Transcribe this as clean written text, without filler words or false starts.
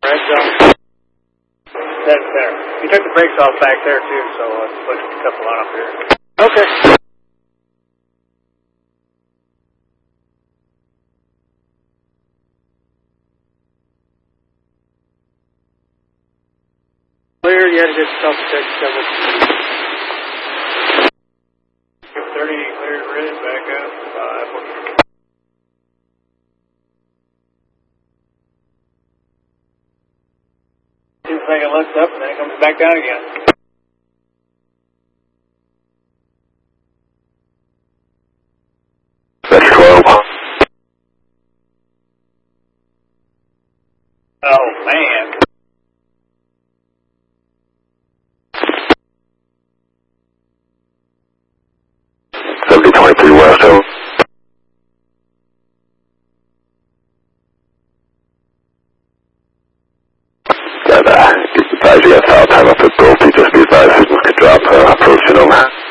Brakes off. That's there. He took the brakes off back there too, so put a couple on up here. Okay. Clear, you had to get self-protection cover. 30 cleared red, back up, 5. See the thing it looks up and then it comes back down again. That's 12. Oh, man. Seventy 23 west. Just be advised, you have foul time up at Gold. Just be advised, signals could drop, approach it over.